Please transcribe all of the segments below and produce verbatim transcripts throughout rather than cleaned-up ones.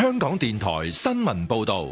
香港電台新聞報道。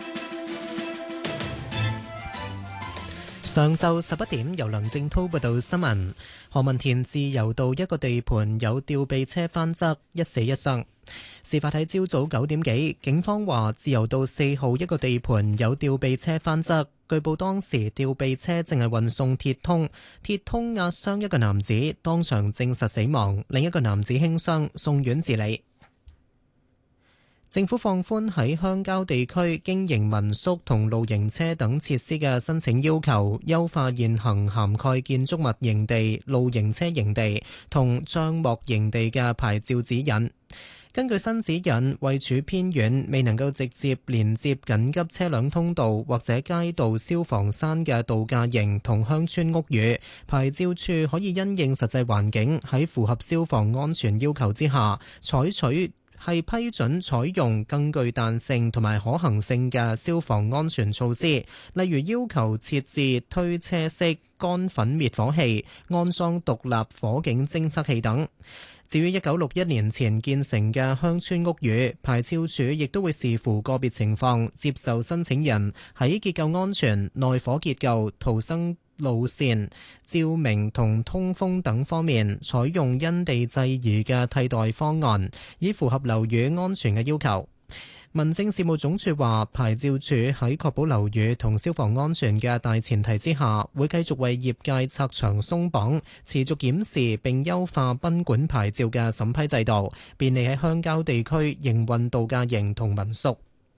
上晝十一點，由梁正滔報道新聞。何文田自由道一個地盤有吊臂車翻側，一死一傷。事發喺朝早九點幾，警方話自由道四號一個地盤有吊臂車翻側，據報當時吊臂車正係運送鐵通，鐵通壓傷一個男子，當場證實死亡，另一個男子輕傷，送院治理。政府放寬喺鄉郊地區經營民宿同露營車等設施嘅申請要求，優化現行涵蓋建築物營地、露營車營地同帳幕營地嘅牌照指引。根據新指引，位處偏遠、未能夠直接連接緊急車輛通道或者街道消防山嘅度假營同鄉村屋宇，牌照處可以因應實際環境，喺符合消防安全要求之下，採取係批准採用更具彈性同埋可行性嘅消防安全措施，例如要求設置推車式乾粉滅火器、安裝獨立火警偵測器等。至於一九六一年前建成嘅鄉村屋宇，牌照處亦都會視乎個別情況，接受申請人喺結構安全、內火結構、逃生路線、照明同通風等方面採用因地制宜嘅替代方案，以符合樓宇安全嘅要求。民政事務總署話，牌照處喺確保樓宇同消防安全嘅大前提之下，會繼續為業界拆牆鬆綁，持續檢視並優化賓館牌照嘅審批制度，便利喺鄉郊地區營運度假營同民宿。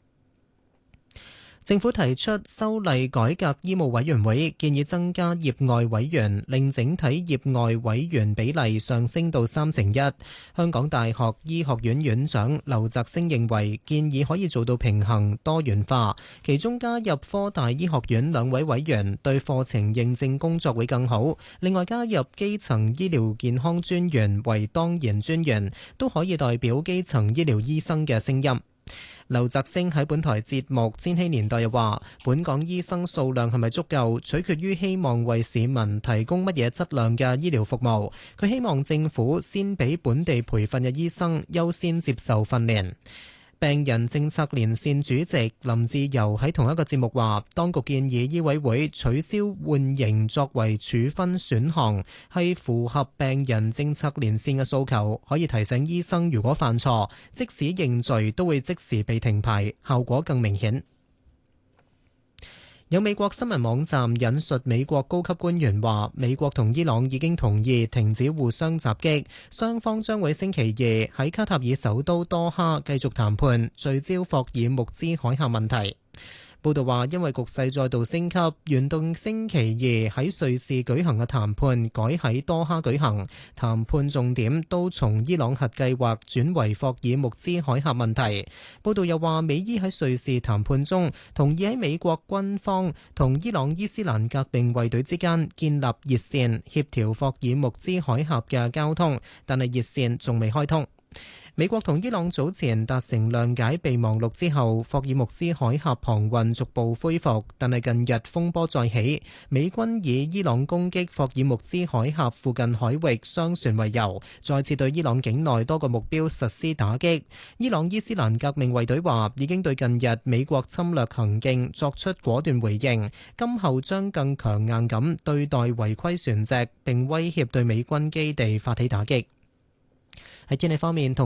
政府提出修例改革醫務委員會，建議增加業外委員，令整體業外委員比例上升到三成一。香港大學醫學院院長劉澤星認為，建議可以做到平衡多元化，其中加入科大醫學院兩位委員，對課程認證工作會更好。另外加入基層醫療健康專員為當然專員，都可以代表基層醫療醫生嘅聲音。劉澤星喺本台節目《千禧年代》又話，本港醫生數量係咪足夠，取決於希望為市民提供乜嘢質量嘅醫療服務。佢希望政府先俾本地培訓嘅醫生優先接受訓練。病人政策連線主席林志釉喺同一個節目話，當局建議醫委會取消緩刑作為處分選項，係符合病人政策連線嘅訴求，可以提醒醫生如果犯錯，即使認罪都會即時被停牌，效果更明顯。有美國新聞網站引述美國高級官員話，美國同伊朗已經同意停止互相襲擊，雙方將會星期二喺卡塔爾首都多哈繼續談判，聚焦霍爾木茲海峽問題。報道話，因為局勢再度升級，原定星期二喺瑞士舉行嘅談判改喺多哈舉行，談判重點都從伊朗核計劃轉為霍爾木茲海峽問題。報道又話，美伊喺瑞士談判中同意喺美國軍方同伊朗伊斯蘭革命衛隊之間建立熱線，協調霍爾木茲海峽嘅交通，但係熱線仲未開通。美國同伊朗早前達成諒解備忘錄之後，霍爾木茲海峽航運逐步恢復，但係近日風波再起，美軍以伊朗攻擊霍爾木茲海峽附近海域商船為由，再次對伊朗境內多個目標實施打擊。伊朗伊斯蘭革命衛隊話已經對近日美國侵略行徑作出果斷回應，今後將更強硬咁對待違規船隻，並威脅對美軍基地發起打擊。喺天氣方面，同